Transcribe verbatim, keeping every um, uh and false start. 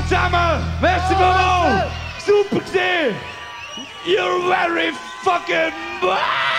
zusammen! Merci beaucoup! Super gesehen! You're very fucking...